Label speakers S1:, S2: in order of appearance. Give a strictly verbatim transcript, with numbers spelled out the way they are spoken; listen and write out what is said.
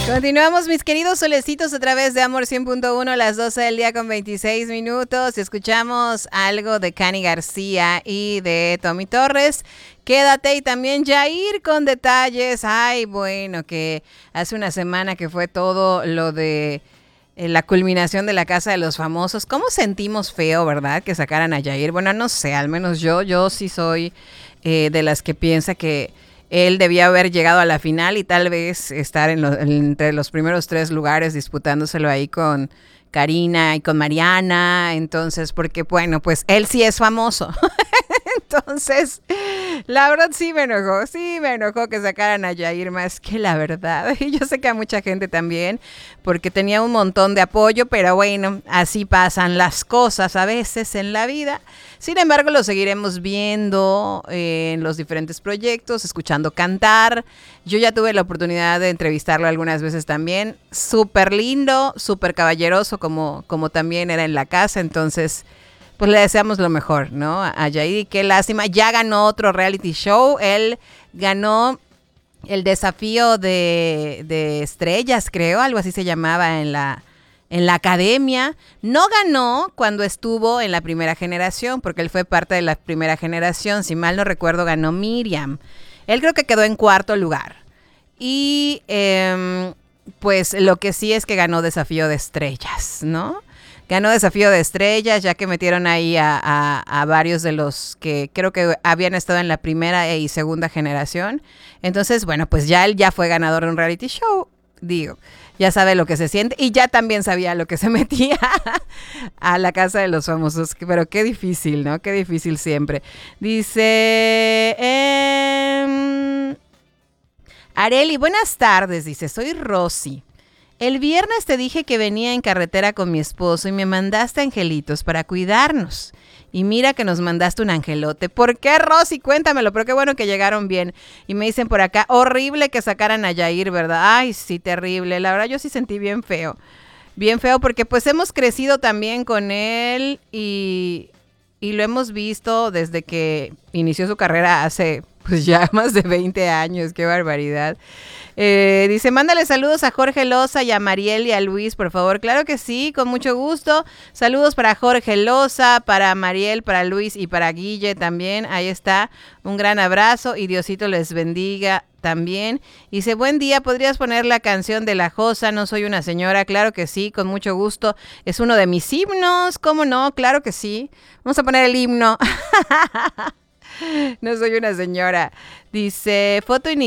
S1: Continuamos, mis queridos solecitos, a través de Amor cien punto uno, a las doce del día con veintiséis minutos. Escuchamos algo de Cani García y de Tommy Torres. Quédate, y también Yair con detalles. Ay, bueno, que hace una semana que fue todo lo de eh, la culminación de la Casa de los Famosos. ¿Cómo sentimos feo, verdad, que sacaran a Yair? Bueno, no sé, al menos yo, yo sí soy eh, de las que piensa que él debía haber llegado a la final y tal vez estar en lo, entre los primeros tres lugares disputándoselo ahí con Karina y con Mariana. Entonces, porque bueno, pues él sí es famoso. Entonces, la verdad sí me enojó, sí me enojó que sacaran a Yair, más que la verdad. Y yo sé que a mucha gente también, porque tenía un montón de apoyo, pero bueno, así pasan las cosas a veces en la vida. Sin embargo, lo seguiremos viendo eh, en los diferentes proyectos, escuchando cantar. Yo ya tuve la oportunidad de entrevistarlo algunas veces también. Súper lindo, súper caballeroso, como, como también era en la casa. Entonces, pues le deseamos lo mejor, ¿no? A Yair, qué lástima. Ya ganó otro reality show. Él ganó el desafío de, de estrellas, creo, algo así se llamaba en la... en la academia. No ganó cuando estuvo en la primera generación, porque él fue parte de la primera generación. Si mal no recuerdo, ganó Miriam. Él creo que quedó en cuarto lugar. Y eh, pues lo que sí es que ganó Desafío de Estrellas, ¿no? Ganó Desafío de Estrellas, ya que metieron ahí a, a, a varios de los que creo que habían estado en la primera y segunda generación. Entonces, bueno, pues ya él ya fue ganador de un reality show, digo. Ya sabe lo que se siente y ya también sabía lo que se metía a la Casa de los Famosos. Pero qué difícil, ¿no? Qué difícil siempre. Dice... Eh, Areli, buenas tardes. Dice, soy Rosy. El viernes te dije que venía en carretera con mi esposo y me mandaste angelitos para cuidarnos. Y mira que nos mandaste un angelote. ¿Por qué, Rosy? Cuéntamelo, pero qué bueno que llegaron bien. Y me dicen por acá, horrible que sacaran a Yair, ¿verdad? Ay, sí, terrible. La verdad yo sí sentí bien feo. Bien feo porque pues hemos crecido también con él y, y lo hemos visto desde que inició su carrera hace pues ya más de veinte años. Qué barbaridad. Eh, dice, mándale saludos a Jorge Loza y a Mariel y a Luis, por favor. Claro que sí, con mucho gusto. Saludos para Jorge Loza, para Mariel, para Luis y para Guille también. Ahí está, un gran abrazo y Diosito les bendiga también. Dice, buen día, ¿podrías poner la canción de La Josa? No soy una señora. Claro que sí, con mucho gusto. Es uno de mis himnos, ¿cómo no? Claro que sí. Vamos a poner el himno. No soy una señora. Dice, foto inicial.